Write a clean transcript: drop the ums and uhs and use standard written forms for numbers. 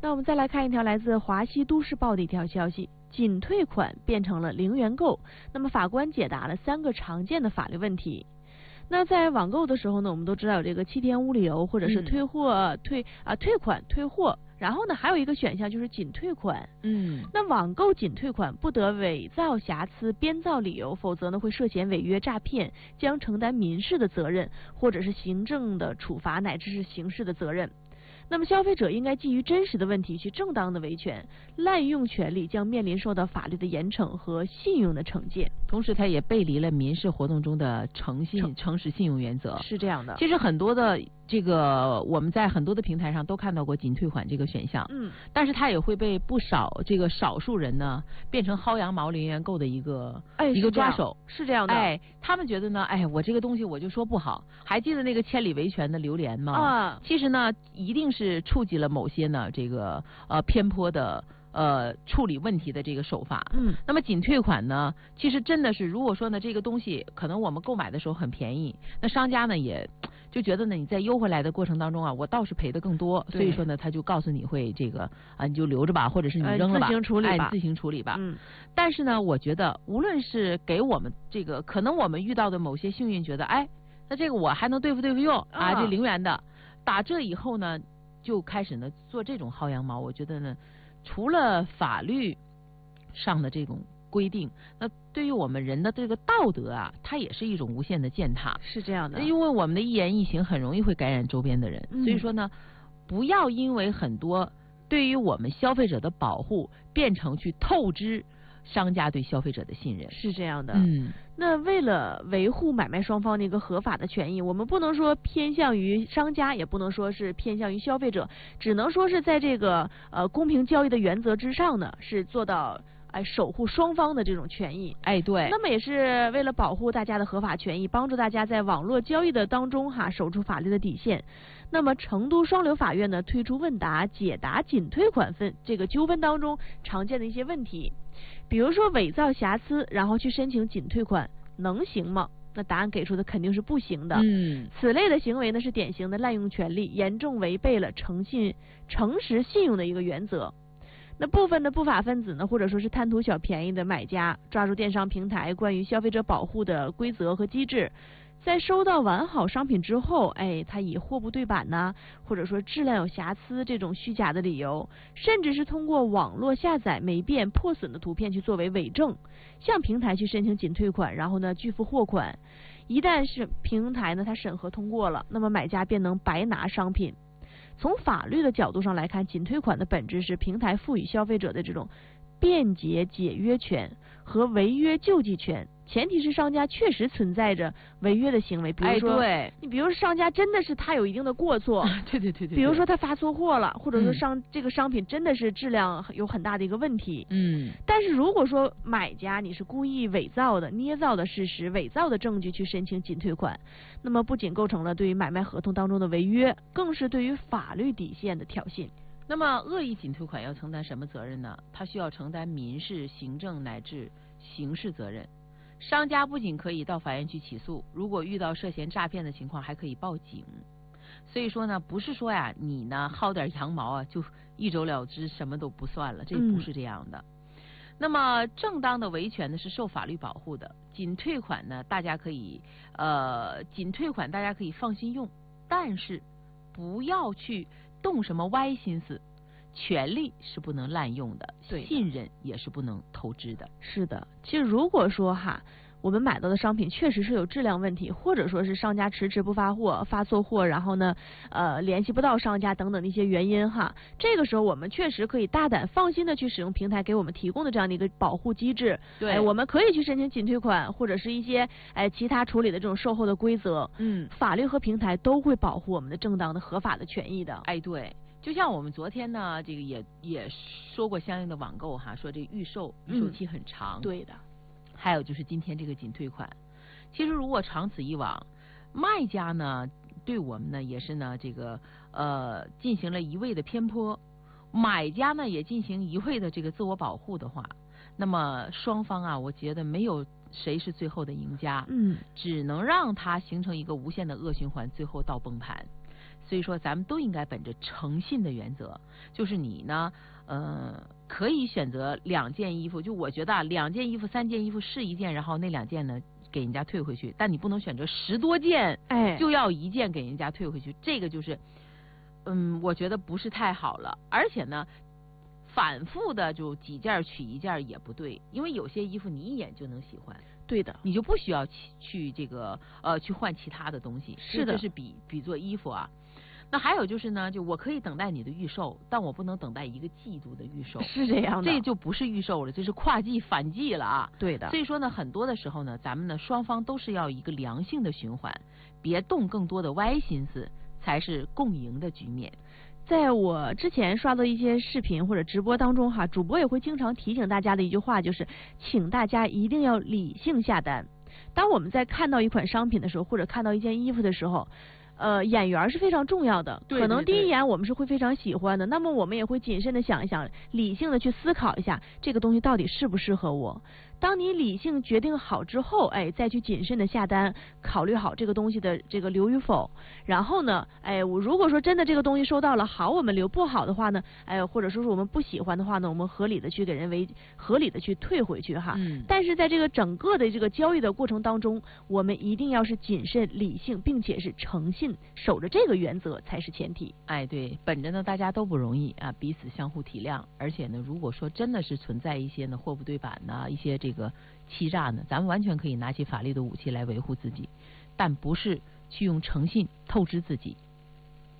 那我们再来看一条来自华西都市报的一条消息，仅退款变成了零元购。那么法官解答了3个常见的法律问题。那在网购的时候呢，我们都知道有这个7天无理由，或者是退货、退款退货，然后呢还有一个选项就是仅退款。那网购仅退款不得伪造瑕疵、编造理由，否则呢会涉嫌违约诈骗，将承担民事的责任，或者是行政的处罚，乃至是刑事的责任。那么消费者应该基于真实的问题去正当的维权，滥用权利将面临受到法律的严惩和信用的惩戒。 同时它也背离了民事活动中的诚实信用原则。 是这样的。 其实很多的这个我们在很多的平台上都看到过仅退款这个选项，但是它也会被不少这个少数人呢变成薅羊毛零元购的一个抓手。 是这样的。 他们觉得呢，我这个东西我就说不好。还记得那个千里维权的榴莲吗？其实呢一定是触及了某些呢这个偏颇的处理问题的这个手法。那么仅退款呢，其实真的是如果说呢这个东西可能我们购买的时候很便宜，那商家呢也就觉得呢你在优回来的过程当中啊，我倒是赔的更多，所以说呢他就告诉你会这个你就留着吧，或者是你扔了吧， 自行处理吧。 但是呢我觉得无论是给我们这个可能我们遇到的某些幸运，觉得那这个我还能对付用这0元的，打这以后呢就开始呢做这种薅羊毛。我觉得呢除了法律上的这种规定，那对于我们人的这个道德啊，它也是一种无限的践踏。 是这样的。 因为我们的一言一行很容易会感染周边的人，所以说呢不要因为很多对于我们消费者的保护变成去透支商家对消费者的信任。 是这样的。那为了维护买卖双方的一个合法的权益，我们不能说偏向于商家，也不能说是偏向于消费者，只能说是在这个公平交易的原则之上呢，是做到守护双方的这种权益。 对。 那么也是为了保护大家的合法权益，帮助大家在网络交易的当中守住法律的底线。那么成都双流法院呢推出问答，解答仅退款这个纠纷当中常见的一些问题。比如说伪造瑕疵然后去申请仅退款能行吗？那答案给出的肯定是不行的。此类的行为呢是典型的滥用权利，严重违背了诚实信用的一个原则。那部分的不法分子呢，或者说是贪图小便宜的买家，抓住电商平台关于消费者保护的规则和机制，在收到完好商品之后，他以货不对版呐，或者说质量有瑕疵这种虚假的理由，甚至是通过网络下载霉变破损的图片去作为伪证，向平台去申请仅退款，然后呢拒付货款。一旦是平台呢它审核通过了，那么买家便能白拿商品。从法律的角度上来看，仅退款的本质是平台赋予消费者的这种便捷解约权和违约救济权，前提是商家确实存在着违约的行为。比如说你比如说商家真的是他有一定的过错， 对， 比如说他发错货了，或者说这个商品真的是质量有很大的一个问题。但是如果说买家你是故意伪造的、捏造的事实、伪造的证据去申请仅退款，那么不仅构成了对于买卖合同当中的违约，更是对于法律底线的挑衅。 那么恶意仅退款要承担什么责任呢？他需要承担民事、行政乃至刑事责任。商家不仅可以到法院去起诉，如果遇到涉嫌诈骗的情况还可以报警。所以说呢不是说你呢薅点羊毛就一走了之，什么都不算了，这不是这样的。那么正当的维权呢是受法律保护的，仅退款呢大家可以放心用，但是不要去动什么歪心思，权利是不能滥用的，信任也是不能透支的。 是的，其实如果说我们买到的商品确实是有质量问题，或者说是商家迟迟不发货、发错货，然后呢联系不到商家等等的一些原因这个时候我们确实可以大胆放心的去使用平台给我们提供的这样的一个保护机制。 对， 我们可以去申请仅退款，或者是一些其他处理的这种售后的规则。法律和平台都会保护我们的正当的合法的权益的。 对，就像我们昨天呢这个也说过相应的网购说这预售期很长。 对的。 还有就是今天这个仅退款，其实如果长此以往，卖家呢对我们呢也是呢这个进行了一味的偏颇，买家呢也进行一味的这个自我保护的话，那么双方我觉得没有谁是最后的赢家。只能让它形成一个无限的恶循环，最后到崩盘。 所以说咱们都应该本着诚信的原则，就是你呢可以选择2件衣服，就我觉得2件衣服3件衣服试1件，然后那2件呢给人家退回去，但你不能选择10多件，就要1件给人家退回去，这个就是我觉得不是太好了。而且呢反复的就几件取1件也不对，因为有些衣服你一眼就能喜欢， 对的， 你就不需要去这个去换其他的东西。 是的， 这是比作衣服啊。那还有就是呢，就我可以等待你的预售，但我不能等待1个季度的预售， 是这样的， 这就不是预售了，这是跨季反季了啊。 对的。 所以说呢，很多的时候呢，咱们呢双方都是要一个良性的循环，别动更多的歪心思，才是共赢的局面。 在我之前刷到一些视频或者直播当中哈，主播也会经常提醒大家的一句话就是，请大家一定要理性下单。当我们在看到一款商品的时候，或者看到一件衣服的时候，眼缘是非常重要的。可能第一眼我们是会非常喜欢的，那么我们也会谨慎的想一想，理性的去思考一下这个东西到底适不适合我。当你理性决定好之后，再去谨慎的下单，考虑好这个东西的这个留与否。然后呢，我如果说真的这个东西收到了好，我们留；不好的话呢，或者说是我们不喜欢的话呢，我们合理的去给人合理的去退回去哈。但是在这个整个的这个交易的过程当中，我们一定要是谨慎、理性，并且是诚信，守着这个原则才是前提。 对，本着呢大家都不容易啊，彼此相互体谅。而且呢，如果说真的是存在一些呢货不对版呐，一些这个欺诈呢，咱们完全可以拿起法律的武器来维护自己，但不是去用诚信透支自己。